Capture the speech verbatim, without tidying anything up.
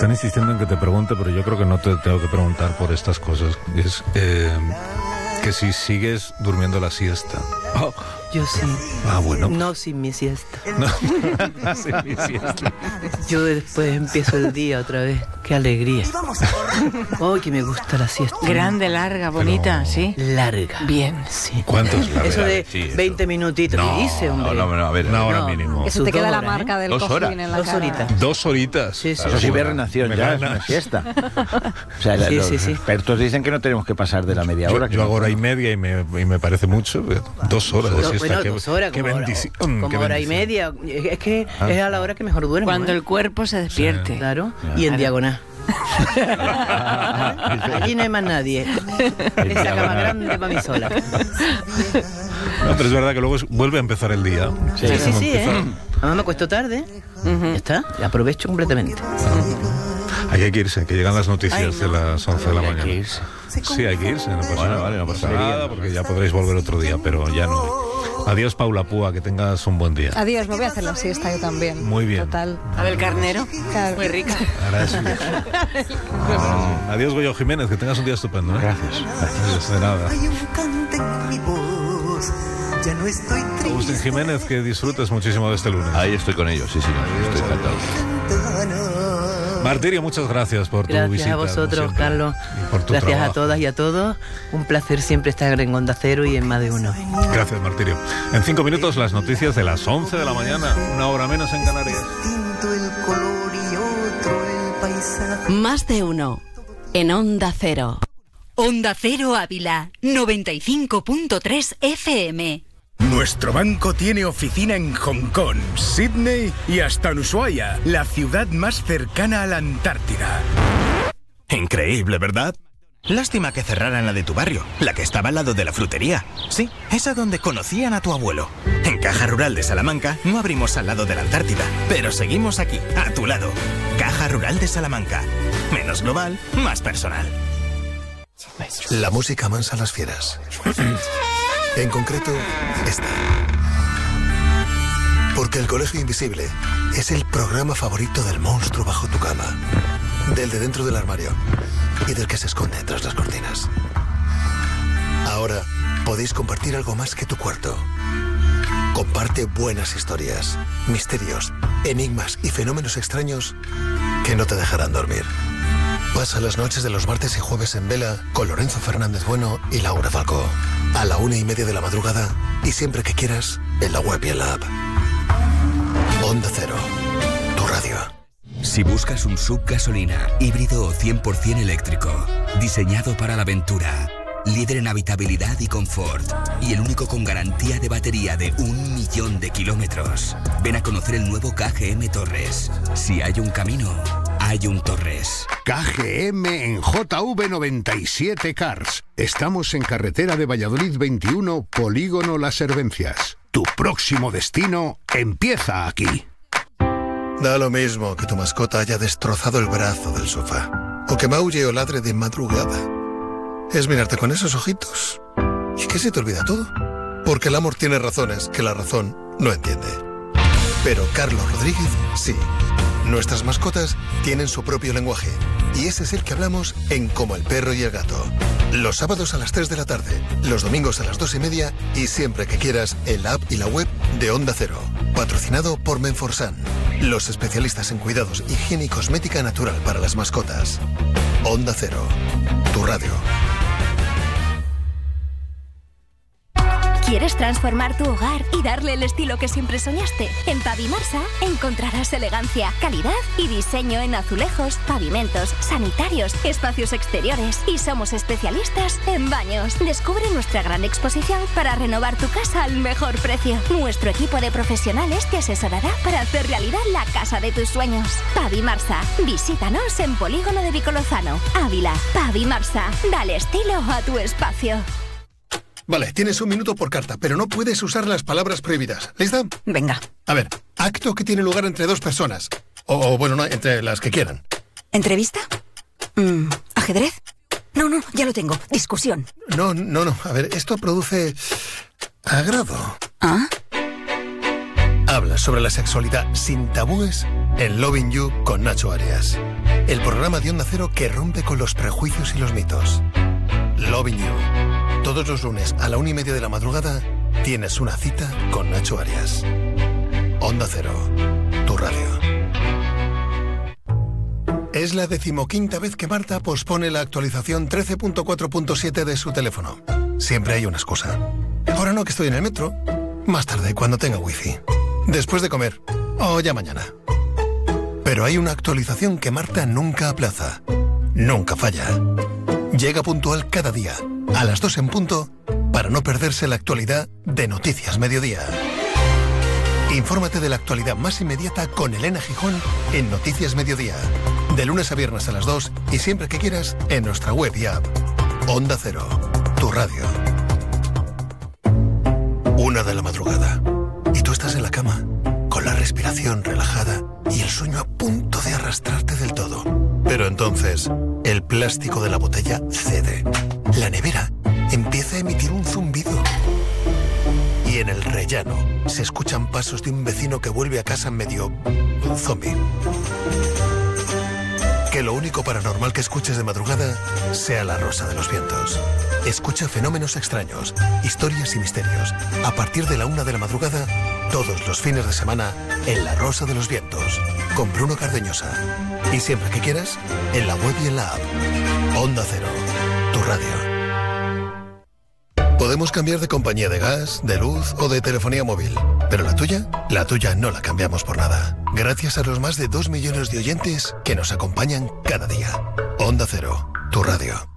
están insistiendo en que te pregunte, pero yo creo que no te tengo que preguntar por estas cosas. Es eh, que si sigues durmiendo la siesta. Oh. Yo sí. Ah, bueno. No sin mi siesta. No, sin mi siesta. Yo después empiezo el día otra vez. Qué alegría. Oh, que me gusta la siesta. Grande, larga, bonita, Pero... ¿sí? Larga. Bien. Sí. ¿Cuántos larga? Eso de Sí, eso. veinte minutitos. No, ¿Qué dice, hombre? no, no, a ver. Una hora No, mínimo. Eso te queda la horas, marca ¿eh? del Dos cojín horas. en la Dos cara. horitas. Dos horitas. Sí, sí. Eso sí, Bueno, hibernación, me ya es ganas. una siesta. O sea, Sí, los sí, sí. expertos dicen que no tenemos que pasar de la media Yo, hora. que yo no- hago hora y media y me, y me parece mucho. Dos horas de No, siesta. bueno, qué, dos horas, qué como hora- bendición. como qué hora y bendición. media. Es que Ah. es a la hora que mejor duermo. Cuando ¿eh? el cuerpo se despierte. Claro, y en diagonal. Allí no hay más nadie. Esa cama grande para mí sola. No, pero es verdad que luego es- vuelve a empezar el día. Sí, sí, Como sí, ¿eh? empieza- Además me acuesto tarde. Ya está, y aprovecho completamente. Ahí hay que irse, que llegan las noticias Ay, no. de las once de la Hay mañana. que irse. Sí, hay que irse. No pasa Bueno, nada, vale, no pasa nada, nada. porque ya podréis volver otro día, pero ya no. Adiós, Paula Púa, que tengas un buen día. Adiós, me voy a hacer la siesta yo también. Muy bien. Total. A ver, el carnero. Claro. Muy rica. Gracias. Adiós, Goyo Jiménez, que tengas un día estupendo. ¿eh? Gracias. Adiós, de nada. Hay un cante en mi voz, ya no estoy Agustín triste. Jiménez, que disfrutes muchísimo de este lunes. Ahí estoy con ellos, sí, sí. Estoy encantado. Martirio, muchas gracias por tu Gracias visita. a vosotros, como siempre, Carlos. y por tu Gracias trabajo. a todas y a todos. Un placer siempre estar en Onda Cero y en más de uno. Gracias, Martirio. En cinco minutos, las noticias de las once de la mañana, una hora menos en Canarias. Distinto el color y otro el paisaje. Más de uno en Onda Cero. Onda Cero Ávila, noventa y cinco punto tres F M. Nuestro banco tiene oficina en Hong Kong, Sydney y hasta en Ushuaia, la ciudad más cercana a la Antártida. Increíble, ¿verdad? Lástima que cerraran la de tu barrio, la que estaba al lado de la frutería. Sí, esa donde conocían a tu abuelo. En Caja Rural de Salamanca no abrimos al lado de la Antártida, pero seguimos aquí, a tu lado. Caja Rural de Salamanca. Menos global, más personal. La música amansa a las fieras. En concreto, esta. Porque El Colegio Invisible es el programa favorito del monstruo bajo tu cama, del de dentro del armario y del que se esconde tras las cortinas. Ahora podéis compartir algo más que tu cuarto. Comparte buenas historias, misterios, enigmas y fenómenos extraños que no te dejarán dormir. Pasa las noches de los martes y jueves en Vela con Lorenzo Fernández Bueno y Laura Falcó. A la una y media de la madrugada y siempre que quieras en la web y en la app. Onda Cero, tu radio. Si buscas un sub gasolina, híbrido o cien por ciento eléctrico, diseñado para la aventura, líder en habitabilidad y confort, y el único con garantía de batería de un millón de kilómetros, ven a conocer el nuevo K G M Torres. Si hay un camino, hay un Torres. K G M en J V noventa y siete Cars. Estamos en carretera de Valladolid veintiuno, Polígono Las Hervencias. Tu próximo destino empieza aquí. Da lo mismo que tu mascota haya destrozado el brazo del sofá o que maulle o ladre de madrugada. Es mirarte con esos ojitos y que se te olvida todo. Porque el amor tiene razones que la razón no entiende. Pero Carlos Rodríguez sí. Nuestras mascotas tienen su propio lenguaje y ese es el que hablamos en Como el perro y el gato. Los sábados a las tres de la tarde, los domingos a las dos y media y siempre que quieras en la app y la web de Onda Cero. Patrocinado por Menforsan, los especialistas en cuidados, higiene y cosmética natural para las mascotas. Onda Cero, tu radio. ¿Quieres transformar tu hogar y darle el estilo que siempre soñaste? En Pavimarsa encontrarás elegancia, calidad y diseño en azulejos, pavimentos, sanitarios, espacios exteriores y somos especialistas en baños. Descubre nuestra gran exposición para renovar tu casa al mejor precio. Nuestro equipo de profesionales te asesorará para hacer realidad la casa de tus sueños. Pavimarsa, visítanos en Polígono de Vicolozano, Ávila. Pavimarsa, dale estilo a tu espacio. Vale, tienes un minuto por carta, pero no puedes usar las palabras prohibidas. ¿Lista? Venga. A ver, acto que tiene lugar entre dos personas. O, o bueno, no, entre las que quieran. ¿Entrevista? Mm, ¿Ajedrez? No, no, ya lo tengo. Discusión. No, no, no. A ver, esto produce agrado. ¿Ah? Habla sobre la sexualidad sin tabúes en Loving You con Nacho Arias. El programa de Onda Cero que rompe con los prejuicios y los mitos. Loving You. Todos los lunes a la una y media de la madrugada tienes una cita con Nacho Arias. Onda Cero, tu radio. Es la decimoquinta vez que Marta pospone la actualización trece punto cuatro punto siete de su teléfono. Siempre hay una excusa. Ahora no, que estoy en el metro. Más tarde, cuando tenga wifi. Después de comer. O ya mañana. Pero hay una actualización que Marta nunca aplaza. Nunca falla. Llega puntual cada día, a las dos en punto, para no perderse la actualidad de Noticias Mediodía. Infórmate de la actualidad más inmediata con Elena Gijón en Noticias Mediodía. De lunes a viernes a las dos y siempre que quieras en nuestra web y app. Onda Cero, tu radio. Una de la madrugada. Y tú estás en la cama, con la respiración relajada y el sueño a punto de arrastrarte del todo. Pero entonces, el plástico de la botella cede. La nevera empieza a emitir un zumbido. Y en el rellano se escuchan pasos de un vecino que vuelve a casa medio zombie. Que lo único paranormal que escuches de madrugada sea La Rosa de los Vientos. Escucha fenómenos extraños, historias y misterios. A partir de la una de la madrugada, todos los fines de semana, en La Rosa de los Vientos, con Bruno Cardeñosa. Y siempre que quieras, en la web y en la app. Onda Cero, tu radio. Podemos cambiar de compañía de gas, de luz o de telefonía móvil. Pero la tuya, la tuya no la cambiamos por nada. Gracias a los más de dos millones de oyentes que nos acompañan cada día. Onda Cero, tu radio.